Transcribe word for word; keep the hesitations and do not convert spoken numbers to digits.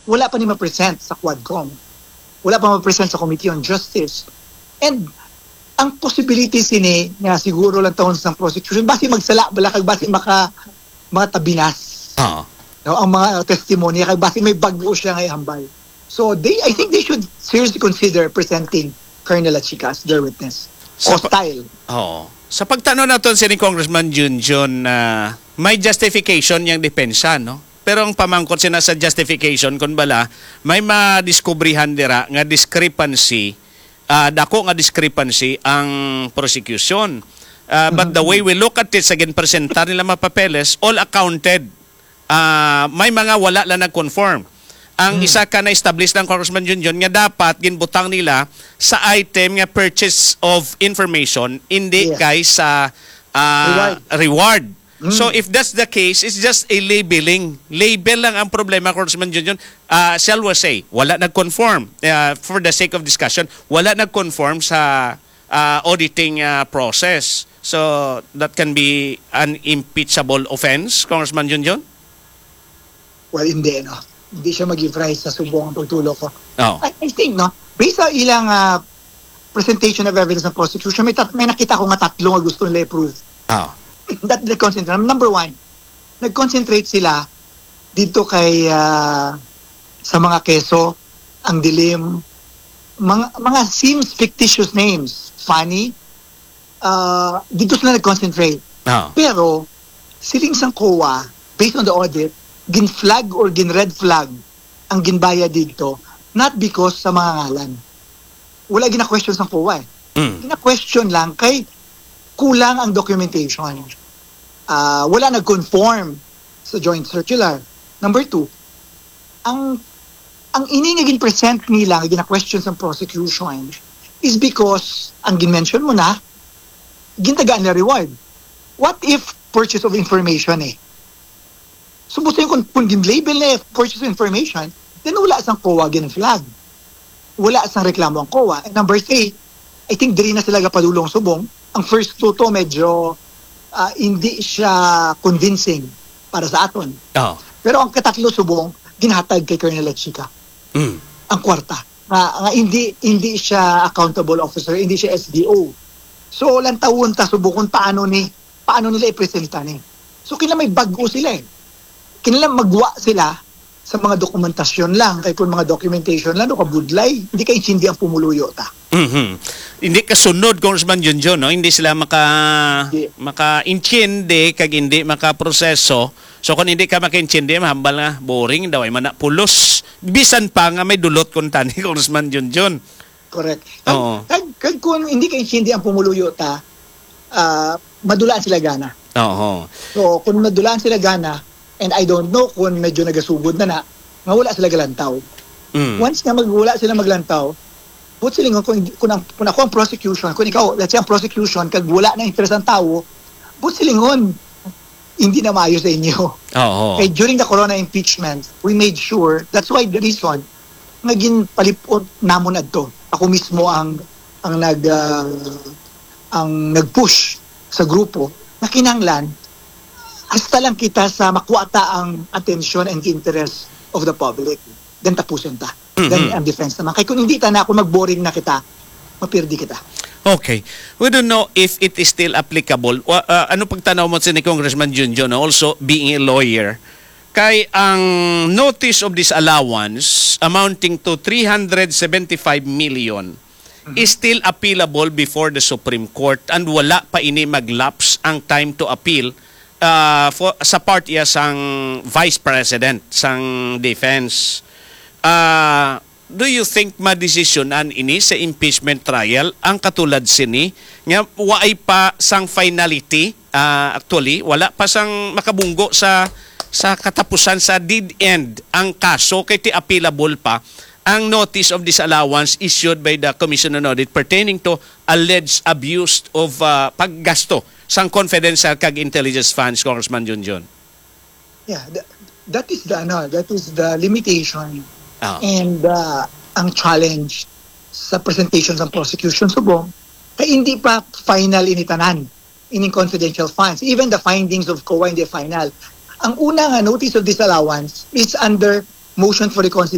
wala pa ni ma-present sa Quadcom. Wala pa ma-present sa Committee on Justice. And ang possibility sini nga siguro lang taon sa prosecution, basi magsala, balakag basi maka, mga tabinas. Uh-huh. No, ang mga testimony, kag basi may bago siya ngay hambal. So they, I think they should seriously consider presenting Colonel Achica as their witness. Sa Hostile. Oo. Sa pagtanong natin si ni Congressman Junjun na uh, may justification yung depensa, no? Pero ang pamangkot sina sa justification kun bala may madiskubrihan dira nga discrepancy, uh, dako nga discrepancy ang prosecution. Uh, but the way we look at it, sa ginpresentar nila mga papeles, all accounted. Uh, may mga wala lang nag-conform. Ang hmm. isa ka na-establish ng Congressman Junjun nga dapat ginbutang nila sa item nga purchase of information, hindi yes. guys sa uh, reward. reward. Hmm. So if that's the case, it's just a labeling. Label lang ang problema, Congressman Junjun. Uh, shall we say, wala nag-conform. Uh, for the sake of discussion, wala nag-conform sa uh, auditing uh, process. So that can be an impeachable offense, Congressman Junjun? Well, hindi, no? Hindi siya mag-rise sa subong ang pagtulong ko. Oh. I, I think, no, based sa ilang uh, presentation of evidence ng prosecution, may, tat may nakita ko nga tatlo nga gusto nila i-prove. Oh. That they concentrate. Number one, nag-concentrate sila dito kay uh, sa mga keso, ang dilim, mga, mga seems fictitious names, funny, uh, dito sila nag-concentrate. Oh. Pero, siling sang C O A, based on the audit, gin-flag or gin-red flag ang ginbaya dito, not because sa mga ngalan. Wala gina-question sa C O A eh. Mm. Gina-question lang kay kulang ang documentation. Uh, wala nag-conform sa joint circular. Number two, ang ang ini nga gin-present nila, nga gina-question sa prosecution, is because, ang gin-mention mo na, gintagaan na reward. What if purchase of information eh? So, buto yung kung, kung label na purchase of information, then wala sang C O A gin-flag. Wala sang reklamo ang C O A. And number three, I think diri na sila gapadulong subong. Ang first two to medyo uh, hindi siya convincing para sa aton. Oh. Pero ang katatlo subong, ginhatag kay Colonel Achica. Mm. Ang kwarta. Nga, nga hindi, hindi siya accountable officer, hindi siya S D O. So, lantawon ta subong kung paano, ni, paano nila ipresenta ni. So, kila may bago sila eh. Kinilang magwa sila sa mga dokumentasyon lang, kaya kung mga documentation lang, no, kabudlay, hindi ka insindi ang pumuluyo ta. Mm-hmm. Hindi kasunod, Congressman Junjun, no? Hindi sila maka, hindi. maka-intindi, kag hindi maka-proseso. So kung hindi ka maka-intindi, mahambal nga, boring daw, ay mana pulos. Bisan pa nga may dulot kung tani, Congressman Junjun. Correct. Kag, kag, kag kung hindi ka insindi ang pumuluyo ta, uh, madulaan sila gana. Oo. So kung madulaan sila gana, and I don't know kung medyo nagasugod na na, nga wala sila galantaw. Mm. Once nga magwala sila maglantaw, but silingon, kung, kung, ang, kung ako ang prosecution, kung ikaw, let's say ang prosecution, kag wala na interest ang tao, but silingon, hindi na maayos sa inyo. Oh, oh. Kaya during the corona impeachment, we made sure, that's why the reason, naging palipot namon adto. Ako mismo ang ang nag uh, ang nag-push sa grupo na kinanglan hasta lang kita sa makuata ang attention and interest of the public. Then tapusin ta. Mm-hmm. Then ang defense naman. Kaya kung hindi ta na ako mag-boring na kita, mapirdi kita. Okay. We don't know if it is still applicable. Uh, uh, ano pagtanaw mo sa ni Congressman Junjun, also being a lawyer, kay ang notice of disallowance amounting to three hundred seventy-five million mm-hmm. is still appealable before the Supreme Court and wala pa ini mag-lapse ang time to appeal Uh, for, sa part iya sang Vice President sang Defense. Uh, do you think madesisyonan ini sa impeachment trial ang katulad sini nga waay pa sang finality, uh, actually wala pa sang makabunggo sa sa katapusan sa dead end ang kaso kay ti appealable pa ang notice of disallowance issued by the Commission on Audit pertaining to alleged abuse of uh, paggasto sang confidential kag intelligence funds, Congressman Junjun. Yeah, that, that is the ano, that is the limitation oh. and uh, ang challenge sa presentation ng prosecution subong kay hindi pa final initanan ining confidential funds. Even the findings of C O A hindi final. Ang una nga notice of disallowance is under motion for reconsideration